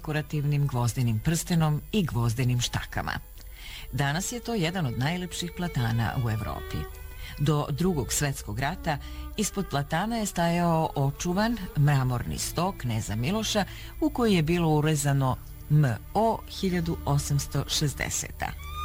dekorativnim gvozdenim prstenom i gvozdenim štakama. Danas je to jedan od najlepših platana u Evropi. Do Drugog svjetskog rata ispod platana je stajao očuvan mramorni sto kneza Miloša u koji je bilo urezano MO 1860.